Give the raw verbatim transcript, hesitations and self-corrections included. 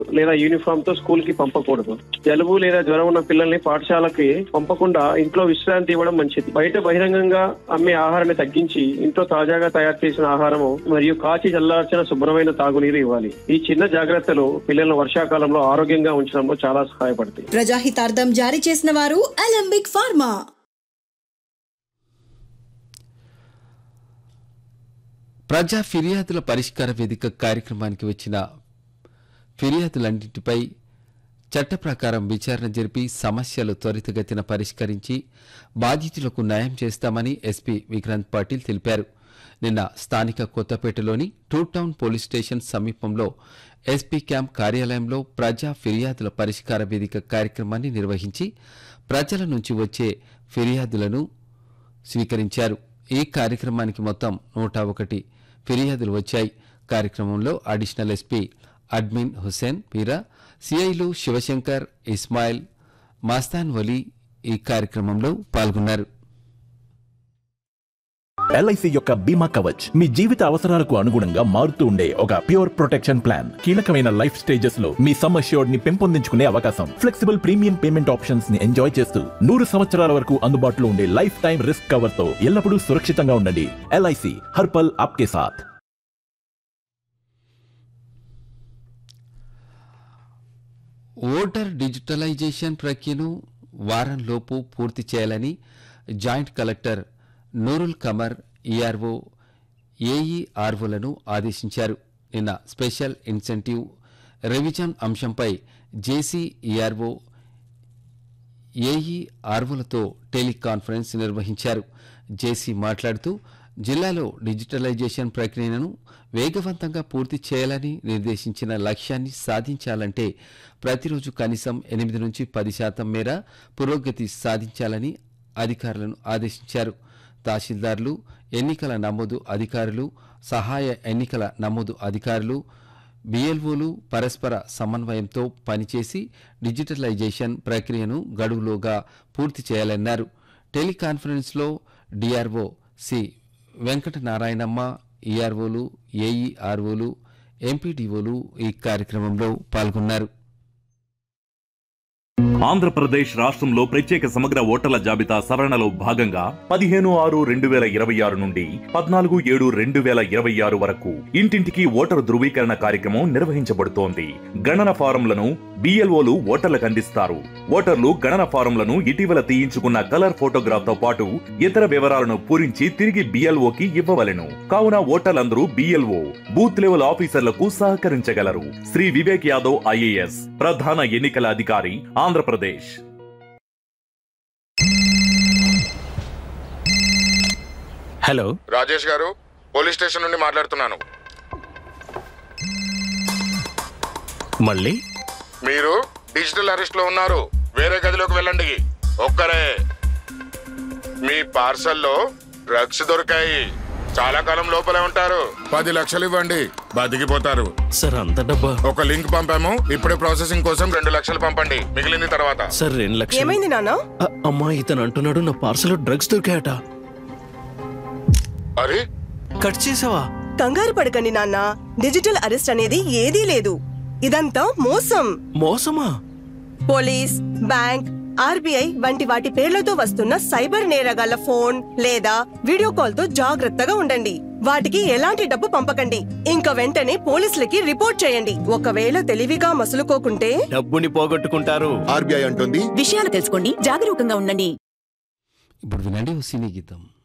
లేదా యూనిఫామ్ తో స్కూల్ కి పంపకూడదు. జలుబు లేదా జ్వరం ఉన్న పిల్లల్ని పాఠశాలకి పంపకుండా ఇంట్లో విశ్రాంతి ఇవ్వడం మంచిది. బయట బహిరంగంగా అమ్మే ఆహారాన్ని తగ్గించి ఇంట్లో తాజాగా తయారు చేసిన ఆహారము మరియు కాచి చల్లార్చిన శుభ్రమైన తాగునీరు ఇవ్వాలి. ఈ చిన్న జాగ్రత్తలు పిల్లలను వర్షాకాలంలో ఆరోగ్యంగా ఉంచడంలో చాలా సహాయపడతాయి. ప్రజాహితార్థం జారీ చేసిన వారు అలెంబిక్ ఫార్మా. ప్రజా ఫిర్యాదుల పరిష్కార వేదిక కార్యక్రమానికి వచ్చిన ఫిర్యాదులన్నింటిపై చట్ట ప్రకారం విచారణ జరిపి సమస్యలు త్వరితగతిన పరిష్కరించి బాధితులకు న్యాయం చేస్తామని ఎస్పీ విక్రాంత్ పాటిల్ తెలిపారు. నిన్న స్థానిక కొత్తపేటలోని టూ టౌన్ పోలీస్ స్టేషన్ సమీపంలో ఎస్పీ క్యాంప్ కార్యాలయంలో ప్రజా ఫిర్యాదుల పరిష్కార వేదిక కార్యక్రమాన్ని నిర్వహించి ప్రజల నుంచి వచ్చే ఫిర్యాదులను స్వీకరించారు. ఈ కార్యక్రమానికి మొత్తం నూట ఒకటి ఫిర్యాదులు వచ్చాయి. కార్యక్రమంలో additional SP admin Hussain Peera, సిఐలు Shivshankar, Ismail, Mastan Vali ఈ కార్యక్రమంలో పాల్గొన్నారు. ఎల్ఐసి యొక్క బీమా కవచ్ మీ జీవిత అవసరాలకు అనుగుణంగా మారుతూ ఉండే ఒక ప్యూర్ ప్రొటెక్షన్ ప్లాన్. కీలకమైన లైఫ్ స్టేజెస్ లో మీ సమ్ అష్యూర్డ్ ని పెంపొందించుకునే అవకాశం, ఫ్లెక్సిబుల్ ప్రీమియం పేమెంట్ ఆప్షన్స్ ని ఎంజాయ్ చేస్తూ నూరు సంవత్సరాల వరకు అందుబాటులో ఉండే లైఫ్ టైం రిస్క్ కవర్ తో ఎల్లప్పుడూ సురక్షితంగా ఉండండి. ఎల్ఐసి హర్పల్ ఆప్కే సాథ్. ఓటర్ డిజిటలైజేషన్ ప్రక్రియను వారంలోపు పూర్తి చేయాలని joint collector Noorul comer ERO ఏఈఆర్ఓలను ఆదేశించారు. నిన్న స్పెషల్ ఇన్సెంటివ్ రివిజన్ అంశంపై జేసీ ఈఆర్ఓ ఏఈఆర్ఓలతో టెలికాన్ఫరెన్స్ నిర్వహించారు. జేసీ మాట్లాడుతూ జిల్లాలో డిజిటలైజేషన్ ప్రక్రియను వేగవంతంగా పూర్తి చేయాలని నిర్దేశించిన లక్ష్యాన్ని సాధించాలంటే ప్రతిరోజు కనీసం ఎనిమిది నుంచి పది శాతం మేర పురోగతి సాధించాలని అధికారులను ఆదేశించారు. తహసీల్దార్లు, ఎన్నికల నమోదు అధికారులు, సహాయ ఎన్నికల నమోదు అధికారులు, బిఎల్ఓలు పరస్పర సమన్వయంతో పనిచేసి డిజిటలైజేషన్ ప్రక్రియను గడువులోగా పూర్తి చేయాలన్నారు. టెలికాన్ఫరెన్స్లో డిఆర్ఓ సి వెంకటనారాయణమ్మ, ఈఆర్ఓలు, ఏఈఆర్ఓలు, ఎంపీడీఓలు ఈ కార్యక్రమంలో పాల్గొన్నారు. ఆంధ్రప్రదేశ్ రాష్ట్రంలో ప్రత్యేక సమగ్ర ఓటర్ల జాబితా సవరణలో భాగంగా పదిహేను ఆరు రెండు వేల ఇరవై ఆరు నుండి పద్నాలుగు ఏడు రెండు వేల ఇరవై ఆరు వరకు ఇంటింటికి ఓటరు ధృవీకరణ కార్యక్రమం నిర్వహించబడుతోంది. గణన ఫారంలను బిఎల్ఓలు ఓటర్లకు అందిస్తారు. ఓటర్లు గణన ఫారంలను ఇటీవల తీయించుకున్న కలర్ ఫోటోగ్రాఫ్ తో పాటు ఇతర వివరాలను పూరించి తిరిగి బిఎల్ఓకి ఇవ్వవలెను. కావున ఓటర్లందరూ బిఎల్ఓ బూత్ లెవెల్ ఆఫీసర్లకు సహకరించగలరు. శ్రీ వివేక్ యాదవ్ ఐఏఎస్ ప్రధాన ఎన్నికల అధికారి, ఆంధ్రప్రదేశ్. హలో రాజేష్ గారు, పోలీస్ స్టేషన్ నుండి మాట్లాడుతున్నాను. మళ్ళీ మీరు డిజిటల్ అరెస్ట్ లో ఉన్నారు. వేరే గదిలోకి వెళ్ళండి. ఒక్కరే. మీ పార్సల్లో డ్రగ్స్ దొరికాయి. చాలా కాలం లోపలే ఉంటారు. పది లక్షలు ఇవ్వండి, బతికిపోతారు. సార్ అంత డబ్బా? ఒక లింక్ పంపాము, ఇప్పుడే ప్రాసెసింగ్ కోసం రెండు లక్షలు పంపండి, మిగిలింది తర్వాత. సార్ రెండు లక్షలు. ఏమైంది నాన్న? అమ్మా, ఇతను అంటున్నాడు నా పార్సల్ డ్రగ్స్ దొరికాయట. అరే, కట్ చేసావా? కంగారు పడకండి నాన్న, డిజిటల్ అరెస్ట్ అనేది ఏదీ లేదు. ఇదంతా మోసం. మోసమా? పోలీస్, బ్యాంక్, ఆర్బీఐ వంటి వాటి పేర్లతో వస్తున్న సైబర్ నేరగాళ్ల ఫోన్ లేదా వీడియో కాల్ తో జాగ్రత్తగా ఉండండి. వాటికి ఎలాంటి డబ్బు పంపకండి. ఇంకా వెంటనే పోలీసులకి రిపోర్ట్ చేయండి. ఒకవేళ తెలివిగా మసులుకోకుంటే డబ్బుని పోగొట్టుకుంటారు. ఆర్బీఐ అంటుంది. విషయాలు తెలుసుకోండి, జాగరూకంగా ఉండండి. ఇప్పుడు వినండి ఓ సినీ గీతం.